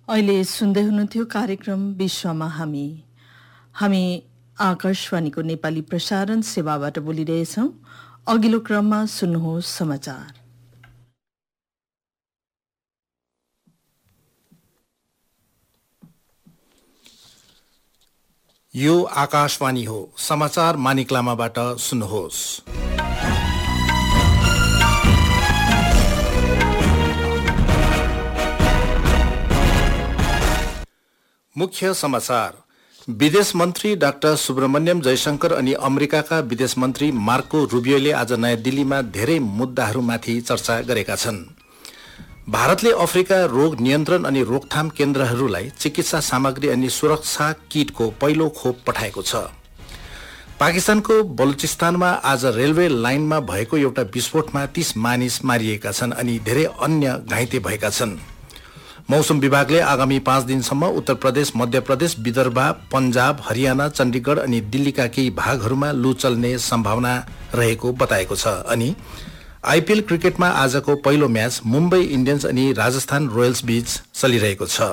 अहिले सुन्दै हुनुहुन्थ्यो कार्यक्रम विश्वमा हामी आकाशवाणीको नेपाली प्रसारण सेवाबाट बोलिरहेछौं। अघिल्लो क्रममा सुन्नुहोस् समाचार। यो आकाशवाणी हो। समाचार मानिक लामाबाट सुन्नुहोस्। मुख्य समाचार। विदेश मन्त्री डाक्टर सुब्रमण्यम जयशंकर अनि अमेरिकाका विदेश मन्त्री मार्को रुबियोले आज नयाँ दिल्लीमा धेरै मुद्दाहरूमाथि चर्चा गरेका छन्। भारतले अफ्रिका रोग नियन्त्रण अनि रोकथाम केन्द्रहरूलाई चिकित्सा सामग्री अनि सुरक्षा किटको पहिलो खोप पठाएको छ। पाकिस्तानको बलुचिस्तानमा आज रेलवे लाइनमा भएको एउटा विस्फोटमा 30 मानिस मारिएका छन् अनि धेरै अन्य घाइते भएका छन्। मौसम विभागले आगामी 5 दिनसम्म उत्तर प्रदेश, मध्य प्रदेश, विदर्भ, पञ्जाब, हरियाणा, चण्डीगढ अनि दिल्लीका केही भागहरूमा लू चल्ने सम्भावना रहेको बताएको छ। अनि आईपीएल क्रिकेटमा आजको पहिलो म्याच मुम्बई इन्डियन्स अनि राजस्थान रोयल्स बीच चलिरहेको छ।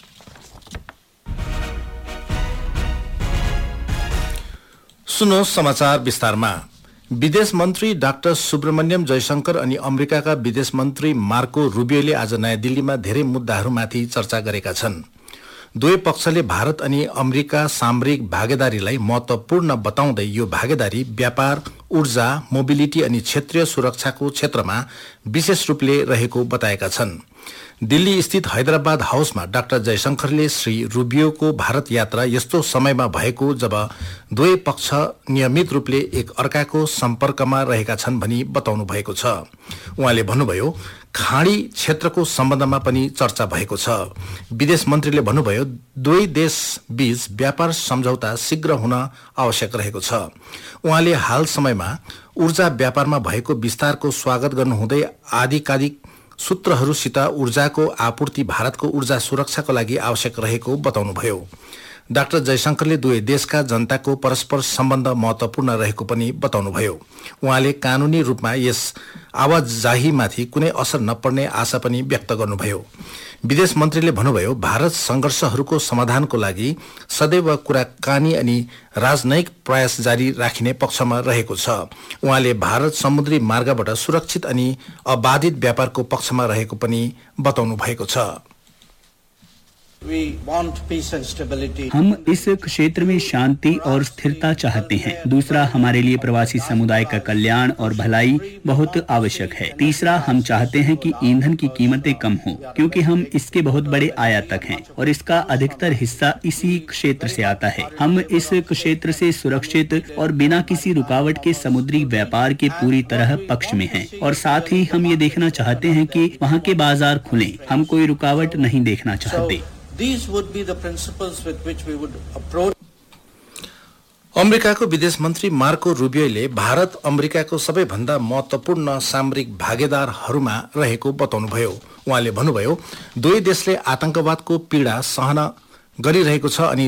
सुन्नुहोस् समाचार विस्तारमा। विदेश मन्त्री डाक्टर सुब्रमण्यम जयशंकर अनि अमेरिकाका विदेश मन्त्री मार्को रुबियोले आज नयाँ दिल्लीमा धेरै मुद्दाहरूमाथि चर्चा गरेका छन्। दुवै पक्षले भारत अनि अमेरिका सामरिक भागीदारीलाई महत्वपूर्ण बताउँदै यो भागीदारी व्यापार, ऊर्जा, मोबिलिटी अनि क्षेत्रीय सुरक्षाको क्षेत्रमा विशेष रूपले रहेको बताएका छन्। दिल्ली स्थित हैदराबाद हाउसमा डाक्टर जयशंकरले श्री रुबियोको भारत यात्रा यस्तो समयमा भएको जब दुवै पक्ष नियमित रूपले एक अर्काको सम्पर्कमा रहेका छन् भनी बताउनु भएको छ। उहाँले भन्नुभयो, खाडी क्षेत्रको सम्बन्धमा पनि चर्चा भएको छ। विदेश मन्त्रीले भन्नुभयो, दुवै देश बीच व्यापार सम्झौता शीघ्र हुन आवश्यक रहेको छ। उहाँले हाल समयमा ऊर्जा व्यापारमा भएको विस्तारको स्वागत गर्नुहुँदै आधिकारिक सूत्रहरूसित ऊर्जाको आपूर्ति भारतको ऊर्जा सुरक्षाको लागि आवश्यक रहेको बताउनुभयो। डाक्टर जयशंकरले दुवै देशका जनताको परस्पर सम्बन्ध महत्वपूर्ण रहेको पनि बताउनुभयो। उहाँले कानूनी रूपमा यस आवाजाहीमाथि कुनै असर नपर्ने आशा पनि व्यक्त गर्नुभयो। विदेश मन्त्रीले भन्नुभयो, भारत संघर्षहरूको समाधानको लागि सदैव कुराकानी अनि राजनयिक प्रयास जारी राखिने पक्षमा रहेको छ। उहाँले भारत समुद्री मार्गबाट सुरक्षित अनि अबाधित व्यापारको पक्षमा रहेको पनि बताउनु भएको छ। हम इस क्षेत्र में शांति और स्थिरता चाहते हैं। दूसरा, हमारे लिए प्रवासी समुदाय का कल्याण और भलाई बहुत आवश्यक है। तीसरा, हम चाहते हैं कि ईंधन की कीमतें कम हों, क्योंकि हम इसके बहुत बड़े आयातक हैं और इसका अधिकतर हिस्सा इसी क्षेत्र से आता है। हम इस क्षेत्र से सुरक्षित और बिना किसी रुकावट के समुद्री व्यापार के पूरी तरह पक्ष में हैं और साथ ही हम ये देखना चाहते हैं कि वहाँ के बाजार खुलें। हम कोई रुकावट नहीं देखना चाहते। These would be the principles with which we would approach. अमेरिकाको विदेश मन्त्री मार्को रुबियोले भारत अमेरिकाको सबैभन्दा महत्वपूर्ण सामरिक भागीदारहरूमा रहेको बताउनुभयो। उहाँले भन्नुभयो, दुवै देशले आतंकवादको पीडा सहन गरिरहेको छ अनि